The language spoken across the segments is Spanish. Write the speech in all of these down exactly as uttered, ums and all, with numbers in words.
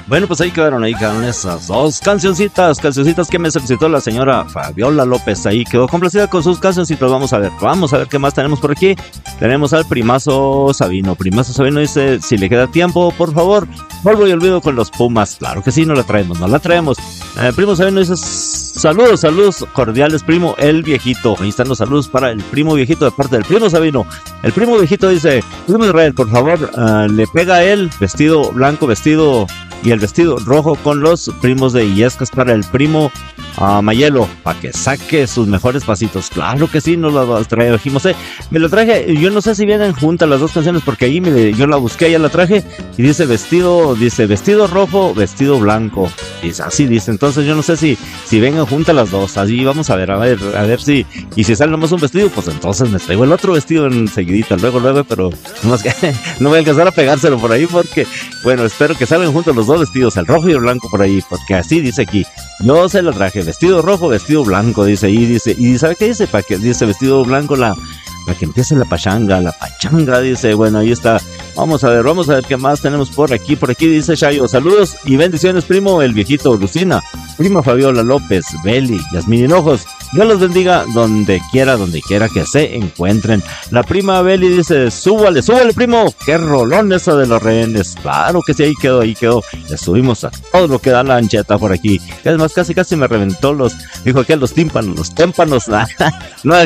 Bueno, pues ahí quedaron, ahí quedaron esas dos cancioncitas, cancioncitas que me solicitó la señora Fabiola López. Ahí quedó complacida con sus cancioncitas. Vamos a ver, vamos a ver qué más tenemos por aquí. Tenemos al Primazo Sabino. Primazo Sabino dice, si le queda tiempo, por favor, vuelvo y olvido con los Pumas. Claro que sí, no la traemos, no la traemos. Eh, Primo Sabino dice, saludos, saludos cordiales, primo, el viejito. Ahí están los saludos para el primo viejito de parte del Primo Sabino. El primo viejito dice, primo Israel, por favor, uh, le pega a él, vestido blanco, vestido... y el vestido rojo con los primos de Illescas para el primo uh, Mayelo, para que saque sus mejores pasitos. Claro que sí, nos lo trajimos. Eh. Me lo traje, yo no sé si vienen juntas las dos canciones, porque ahí me, yo la busqué, ya la traje, y dice vestido, dice vestido rojo, vestido blanco. Dice, así dice, entonces yo no sé si, si vengan juntas las dos. Así vamos a ver, a ver, a ver si, y si sale nomás un vestido, pues entonces me traigo el otro vestido enseguidita, luego, luego, pero no, que, no voy a alcanzar a pegárselo por ahí, porque, bueno, espero que salgan juntos los dos vestidos, el rojo y el blanco por ahí, porque así dice aquí, yo se lo traje, vestido rojo, vestido blanco, dice ahí, dice, y ¿sabe qué dice? Para que dice vestido blanco, la, para que empiece la pachanga, la pachanga, dice, bueno, ahí está, vamos a ver, vamos a ver qué más tenemos por aquí, por aquí dice Chayo, saludos y bendiciones, primo, el viejito Lucina, prima Fabiola López, Beli, Yasmín Hinojos, Dios los bendiga donde quiera, donde quiera que se encuentren. La prima Beli dice, súbale, súbale, primo, qué rolón eso de los rehenes. Claro que sí, ahí quedó, ahí quedó. Le subimos a todo lo que da la ancheta por aquí. Además, casi, casi me reventó los, dijo que los tímpanos, los témpanos. No,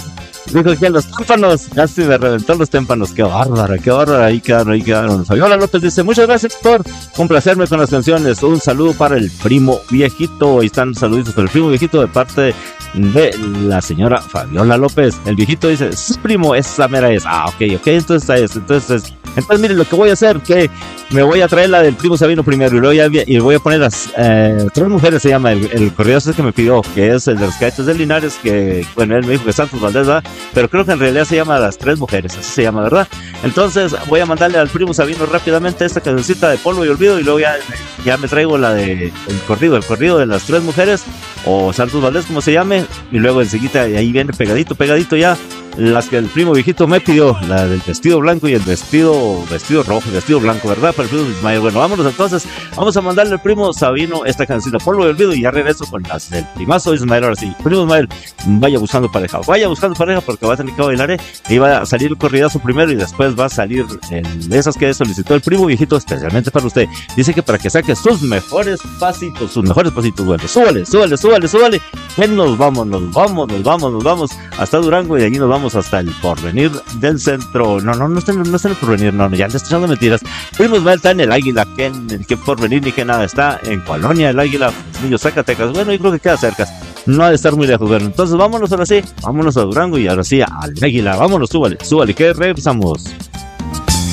dijo que los tímpanos, casi me reventó los témpanos. Qué bárbara, qué bárbara, ahí quedaron, ahí quedaron. Fabiola López dice, muchas gracias por complacerme con las canciones. Un saludo para el primo viejito. Ahí están saluditos para el primo viejito de parte de la señora Fabiola López. El viejito dice, sí, primo, esa mera es. Ah, ok, ok, entonces es, entonces, entonces miren lo que voy a hacer, que me voy a traer la del primo Sabino primero y luego ya y voy a poner las eh, tres mujeres, se llama el, el corrido ese que me pidió, que es el de los cadetes de Linares, que bueno, él me dijo que Santos Valdés, ¿verdad? Pero creo que en realidad se llama Las Tres Mujeres, así se llama, ¿verdad? Entonces voy a mandarle al primo Sabino rápidamente esta cancioncita de Polvo y Olvido y luego ya, ya me traigo la de el corrido, el corrido de Las Tres Mujeres o Santos Valdés, como se llame, y luego enseguida ahí viene pegadito, pegadito ya las que el primo viejito me pidió, la del vestido blanco y el vestido vestido rojo, el vestido blanco, ¿verdad? Para el primo Ismael. Bueno, vámonos entonces, vamos a mandarle al primo Sabino esta canción de Polvo y Olvido y ya regreso con las del primazo Ismael. Ahora sí, primo Ismael, vaya buscando pareja, vaya buscando pareja porque va a tener que bailar, ¿eh? Y va a salir el corridazo primero y después va a salir el, esas que solicitó el primo viejito especialmente para usted. Dice que para que saque sus mejores pasitos, sus mejores pasitos, bueno, súbale, súbale, súbale, súbale. Ven, nos vamos, nos vamos, nos vamos, nos vamos hasta Durango y de allí nos vamos hasta el Porvenir del centro. No, no, no está, no está en el Porvenir, no, no, ya le estoy echando mentiras. Primo Ismael está en el Águila, que en que Porvenir ni que nada, está en Colonia, el Águila, Niño, Zacatecas. Bueno, yo creo que queda cerca, no ha de estar muy lejos. Bueno, entonces vámonos ahora sí, vámonos a Durango y ahora sí al Águila, vámonos, súbale, súbale, que regresamos.